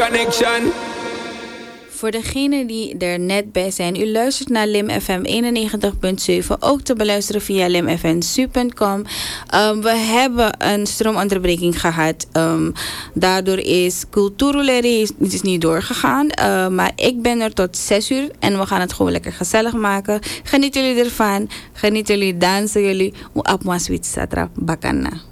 connection. Voor degenen die er net bij zijn, u luistert naar Lim FM 91.7, ook te beluisteren via limfnsu.com. We hebben een stroomonderbreking gehad. Daardoor is Cultuurleri is niet doorgegaan. Maar ik ben er tot 6 uur en we gaan het gewoon lekker gezellig maken. Genieten jullie ervan? Genieten jullie, dansen jullie? Op Maswit Satra Bakana.